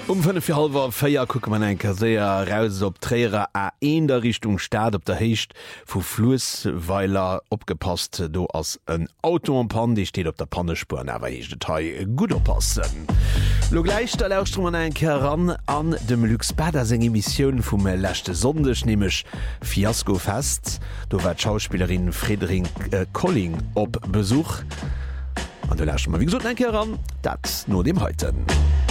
Um 5:30 gucke man enker sehr raus op Träer A1 der Richtung Staat op der Hecht vu Flussweiler opgepasst do ass een Auto am Pan, die steht op der Pannespur awer hech Detail gut oppassen. Lo gleich der Lausstrom an enker ran an dem Luxbader seg Emissionioun vum lächte sondech nemech Fiasko fest, do war Schauspielerin Friedrich Colling op Besuch. An du lächt mal wie gesot enker ran, dat no dem heuten.